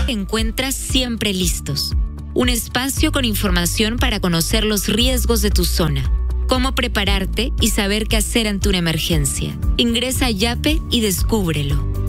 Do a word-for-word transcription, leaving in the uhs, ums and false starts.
Encuentras Siempre Listos, un espacio con información para conocer los riesgos de tu zona, cómo prepararte y saber qué hacer ante una emergencia. Ingresa a Yape y descúbrelo.